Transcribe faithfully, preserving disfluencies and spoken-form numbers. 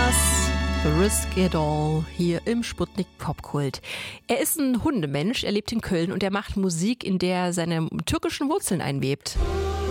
Nas, Risk It All, hier im Sputnik Popkult. Er ist ein Hundemensch, er lebt in Köln und er macht Musik, in der er seine türkischen Wurzeln einwebt.